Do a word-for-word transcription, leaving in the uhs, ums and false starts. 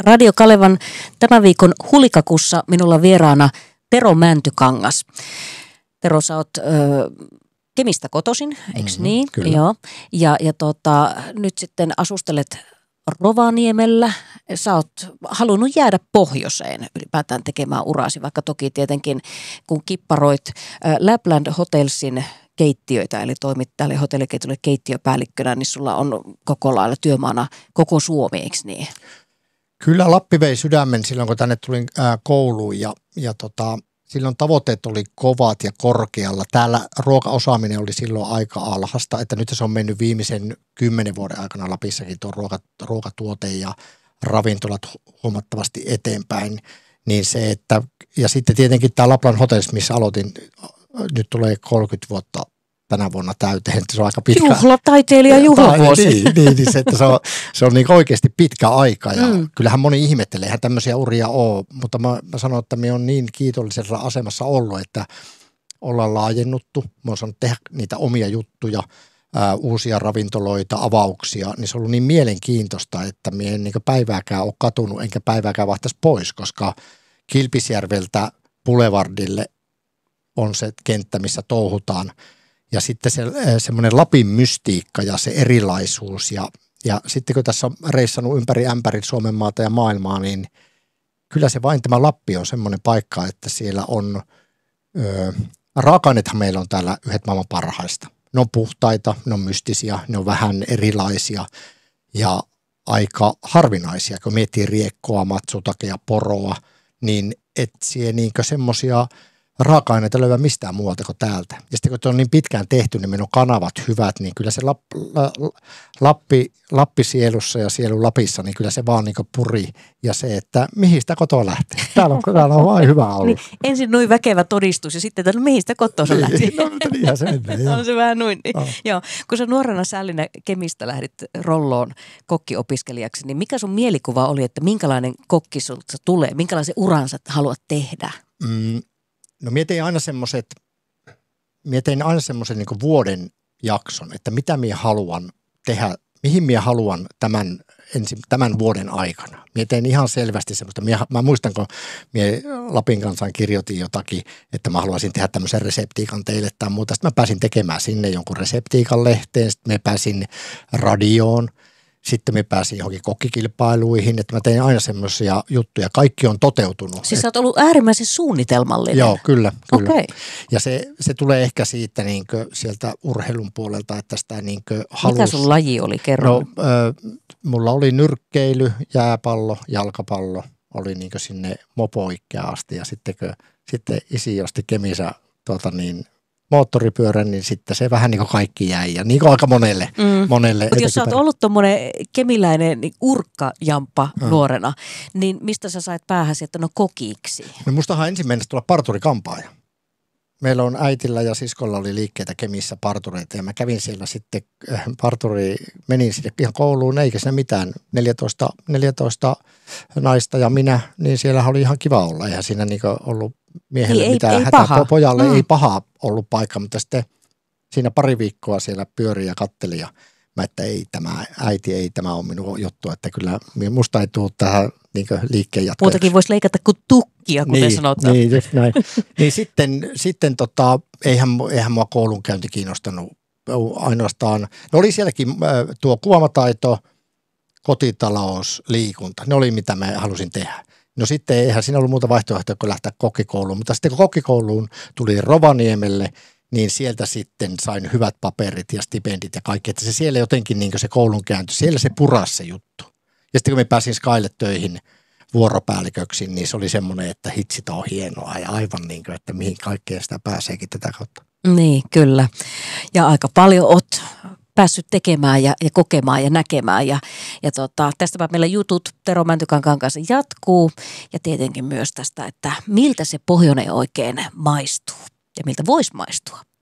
Radio Kalevan tämän viikon Hulikakussa minulla vieraana Tero Mäntykangas. Tero, sä oot ö, Kemistä kotoisin, eikö mm-hmm, niin? Kyllä. Joo. Ja, ja tota, nyt sitten asustelet Rovaniemellä. Sä oot halunnut jäädä pohjoiseen ylipäätään tekemään urasi, vaikka toki tietenkin kun kipparoit ä, Lapland Hotelsin keittiöitä, eli toimit tälle hotellikeittiölle keittiöpäällikkönä, niin sulla on koko lailla työmaana koko Suomi, eikö niin? Kyllä Lappi vei sydämen silloin, kun tänne tulin ää, kouluun ja, ja tota, silloin tavoitteet oli kovat ja korkealla. Täällä ruokaosaaminen oli silloin aika alhasta, että nyt se on mennyt viimeisen kymmenen vuoden aikana Lapissakin tuo ruoka, ruokatuote ja ravintolat huomattavasti eteenpäin. Niin se, että, ja sitten tietenkin tämä Lapland Hotels, missä aloitin, nyt tulee kolmekymmentä vuotta tänä vuonna täyteen. Se on aika pitkä. Juhlataiteilija juhlavuosi. Niin, niin, niin se, että se on, se on niin oikeasti pitkä aika ja mm. kyllähän moni ihmettelee, eihän tämmöisiä uria ole, mutta mä, mä sanon, että me on niin kiitollisella asemassa ollut, että ollaan laajennuttu. Mä oon saanut tehdä niitä omia juttuja, ää, uusia ravintoloita, avauksia, niin se on ollut niin mielenkiintoista, että mä en niin päivääkään ole katunut, enkä päivääkään vaihtaisi pois, koska Kilpisjärveltä Boulevardille on se kenttä, missä touhutaan. Ja sitten se semmoinen Lapin mystiikka ja se erilaisuus ja, ja sitten kun tässä on reissannut ympäri ämpärit Suomen maata ja maailmaa, niin kyllä se vain tämä Lappi on semmoinen paikka, että siellä on, ö, raaka-aineethan meillä on täällä yhdet maailman parhaista. Ne on puhtaita, ne on mystisiä, ne on vähän erilaisia ja aika harvinaisia. Kun miettii riekkoa, matsutakea, poroa, niin etsiä niinkö semmoisia raaka-aineita löyvää mistään muualta kuin täältä. Ja sitten kun on niin pitkään tehty, niin meillä on kanavat hyvät, niin kyllä se lap, la, Lappi, Lappi sielussa ja sielu Lapissa, niin kyllä se vaan niin kuin puri. Ja se, että mihin sitä kotoa lähtee. Täällä on, täällä on vain hyvä ollut. Niin, ensin noin väkevä todistus ja sitten, että no, mihin sitä kotoa se lähti. No, niinhän se ennen. On se vähän noin. Niin. Oh. Joo. Kun sä nuorena sällinä Kemistä lähdit rolloon kokkiopiskelijaksi, niin mikä sun mielikuva oli, että minkälainen kokki sulta tulee, minkälaisen uran sä haluat tehdä? Mm. No mietin aina semmoiset, mietin aina semmoisen niin kuin vuoden jakson, että mitä minä haluan tehdä, mihin minä haluan tämän, ensi, tämän vuoden aikana. Mietin ihan selvästi semmoista, minä, mä muistan kun minä Lapin kansaan kirjoitin jotakin, että mä haluaisin tehdä tämmöisen reseptiikan teille tai muuta. Sitten mä pääsin tekemään sinne jonkun reseptiikan lehteen, sitten mä pääsin radioon. Sitten me pääsin johonkin kokkikilpailuihin, että mä tein aina semmoisia juttuja. Kaikki on toteutunut. Siis sä oot ollut äärimmäisen suunnitelmallinen. Joo, kyllä. kyllä. Okay. Ja se, se tulee ehkä siitä niinkö, sieltä urheilun puolelta, että sitä niinkö halus. Mikä sun laji oli, kerro? No, äh, mulla oli nyrkkeily, jääpallo, jalkapallo. Oli niinkö sinne mopoikkään asti ja sittenkö, sitten isi osti Kemissä tuota niin, moottoripyörän, niin sitten se vähän niin kuin kaikki jäi ja niin kuin aika monelle. Mm. monelle Mutta jos sä oot ollut tommonen kemiläinen niin urkkajamppa mm. nuorena, niin mistä sä sait päähäsi, että no kokiksi? No mustahan ensimmäinen tulla parturikampaaja. Meillä on äitillä ja siskolla oli liikkeitä Kemissä partureita ja mä kävin siellä sitten parturi, menin sinne ihan kouluun, eikä siinä mitään, neljätoista, neljätoista naista ja minä, niin siellä oli ihan kiva olla. Eihän siinä niin ollut miehelle ei, mitään ei hätää, paha. Pojalle mm. ei paha ollut paikka, mutta sitten siinä pari viikkoa siellä pyöri ja katteli ja mä, että ei tämä, äiti ei tämä ole minun juttu, että kyllä musta ei tule tähän niin liikkeen jatkoja. Muutakin voisi leikata kuin tukkia, kuten niin, sanotaan. Niin, just näin. niin sitten, sitten tota, eihän, eihän mua koulunkäynti kiinnostanut ainoastaan, no oli sielläkin äh, tuo kuomataito, kotitalous, liikunta, ne oli mitä mä halusin tehdä. No sitten eihän siinä ollut muuta vaihtoehtoa kuin lähteä kokkikouluun, mutta sitten kun kokkikouluun tuli Rovaniemelle, niin sieltä sitten sain hyvät paperit ja stipendit ja kaikki, että se siellä jotenkin niin kuin se koulunkäynti, siellä se puras se juttu. Ja sitten kun me pääsin Skylle töihin vuoropäälliköksi, niin se oli semmoinen, että hitsi, tämä on hienoa ja aivan niin kuin, että mihin kaikkeen sitä pääseekin tätä kautta. Niin, kyllä. Ja aika paljon oot päässyt tekemään ja, ja kokemaan ja näkemään. Ja, ja tota, tästäpä meillä jutut Tero Mäntykankaan kanssa jatkuu ja tietenkin myös tästä, että miltä se pohjoinen oikein maistuu ja miltä voisi maistua.